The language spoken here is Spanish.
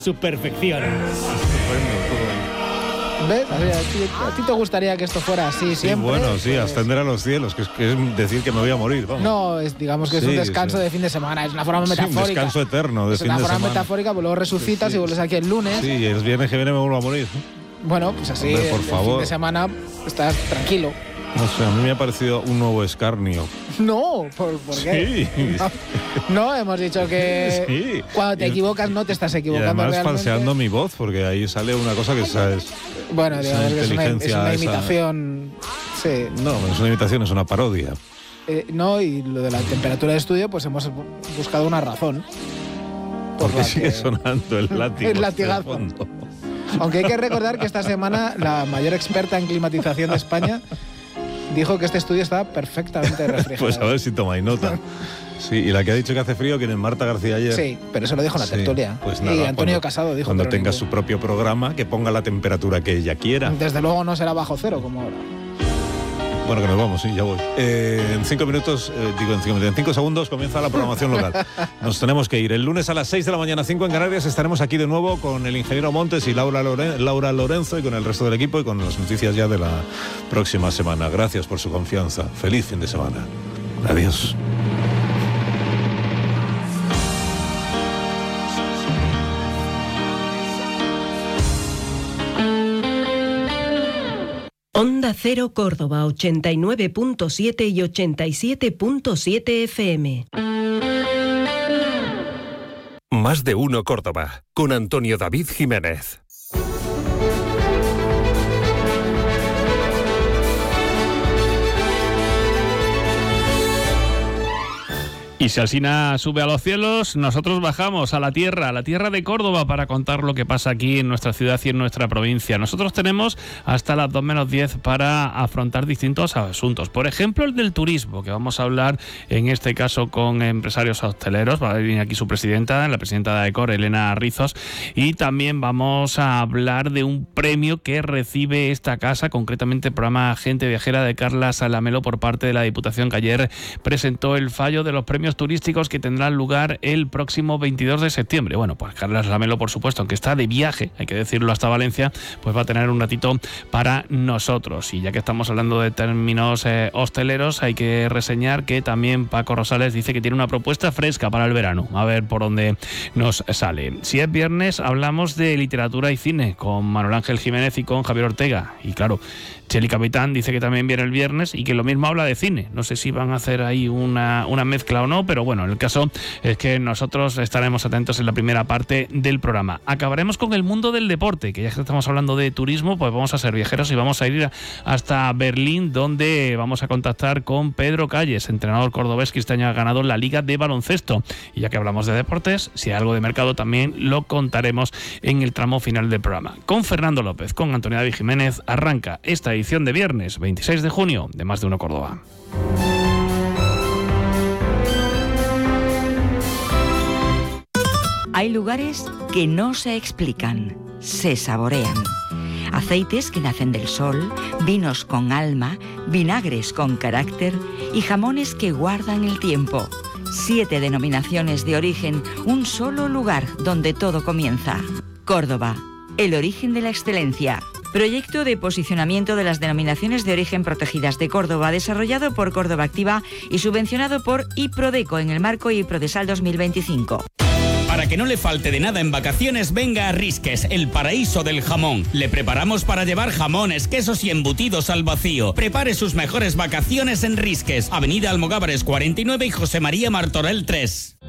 su perfección. ¿Ves? A ti te gustaría que esto fuera así siempre. Sí, bueno, sí, ascender a los cielos, que es decir que me voy a morir. Vamos. No, digamos que es un descanso de fin de semana, es una forma metafórica. Un descanso eterno de fin de semana. Es una forma metafórica, pues luego resucitas y vuelves aquí el lunes. Sí, y el viernes que viene me vuelvo a morir. Bueno, pues así, hombre, por favor. El fin de semana estás tranquilo. No sé, a mí me ha parecido un nuevo escarnio. No, ¿por qué? Sí. No, hemos dicho que cuando te equivocas no te estás equivocando. Y además realmente. falseando mi voz, porque ahí sale una cosa que sabes. Bueno, digamos que es una imitación. Sí. No, es una imitación, es una parodia. No, y lo de la temperatura de estudio, pues hemos buscado una razón. Porque sigue sonando el látigo. El latigazo. Aunque hay que recordar que esta semana la mayor experta en climatización de España dijo que este estudio estaba perfectamente refrigerado. Pues a ver si tomáis nota. Sí, y la que ha dicho que hace frío, ¿quién es? Marta García ayer. Sí, pero eso lo dijo en la tertulia. Pues nada, y Antonio Casado dijo. Cuando tenga su propio programa, que ponga la temperatura que ella quiera. Desde luego no será bajo cero como ahora. Bueno, que nos vamos, sí, ya voy. En 5 minutos, en 5 segundos comienza la programación local. Nos tenemos que ir. El lunes a las 6 de la mañana, 5 en Canarias, estaremos aquí de nuevo con el ingeniero Montes y Laura Lorenzo y con el resto del equipo y con las noticias ya de la próxima semana. Gracias por su confianza. Feliz fin de semana. Adiós. Onda Cero Córdoba 89.7 y 87.7 FM. Más de uno Córdoba, con Antonio David Jiménez. Y si Alsina sube a los cielos, nosotros bajamos a la tierra de Córdoba, para contar lo que pasa aquí en nuestra ciudad y en nuestra provincia. Nosotros tenemos hasta las 2 menos 10 para afrontar distintos asuntos. Por ejemplo, el del turismo, que vamos a hablar en este caso con empresarios hosteleros. Va a venir aquí su presidenta, la presidenta de AECOR, Elena Rizos. Y también vamos a hablar de un premio que recibe esta casa, concretamente el programa Gente Viajera de Carla Salamelo, por parte de la Diputación, que ayer presentó el fallo de los premios turísticos que tendrán lugar el próximo 22 de septiembre. Bueno, pues Carla Salamelo, por supuesto, aunque está de viaje, hay que decirlo, hasta Valencia, pues va a tener un ratito para nosotros. Y ya que estamos hablando de términos hosteleros, hay que reseñar que también Paco Rosales dice que tiene una propuesta fresca para el verano. A ver por dónde nos sale. Si es viernes, hablamos de literatura y cine con Manuel Ángel Jiménez y con Javier Ortega. Y claro, Cheli Capitán dice que también viene el viernes y que lo mismo habla de cine. No sé si van a hacer ahí una mezcla o no, pero bueno, el caso es que nosotros estaremos atentos en la primera parte del programa. Acabaremos con el mundo del deporte, que ya que estamos hablando de turismo, pues vamos a ser viajeros y vamos a ir hasta Berlín, donde vamos a contactar con Pedro Calles, entrenador cordobés que este año ha ganado la Liga de Baloncesto. Y ya que hablamos de deportes, si hay algo de mercado también lo contaremos en el tramo final del programa. Con Fernando López, con Antonio David Jiménez, arranca esta edición de viernes 26 de junio de Más de Uno Córdoba. Hay lugares que no se explican, se saborean. Aceites que nacen del sol, vinos con alma, vinagres con carácter y jamones que guardan el tiempo. 7 denominaciones de origen, un solo lugar donde todo comienza. Córdoba, el origen de la excelencia. Proyecto de posicionamiento de las denominaciones de origen protegidas de Córdoba, desarrollado por Córdoba Activa y subvencionado por IPRODECO en el marco IPRODESAL 2025. Para que no le falte de nada en vacaciones, venga a Risques, el paraíso del jamón. Le preparamos para llevar jamones, quesos y embutidos al vacío. Prepare sus mejores vacaciones en Risques, Avenida Almogávares 49 y José María Martorell 3.